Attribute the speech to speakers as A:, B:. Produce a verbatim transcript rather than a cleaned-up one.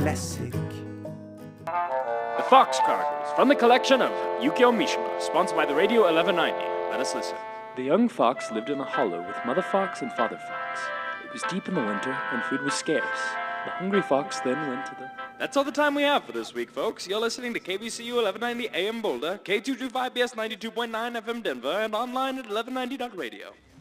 A: classic.
B: The Fox Chronicles, from the collection of Yukio Mishima, sponsored by the Radio eleven ninety. Let us listen. The young fox lived in a hollow with Mother Fox and Father Fox. It was deep in the winter, and food was scarce. The hungry fox then went to the... That's all the time we have for this week, folks. You're listening to K B C U eleven ninety A M Boulder, K two twenty-five B S ninety-two point nine F M Denver, and online at eleven ninety dot radio.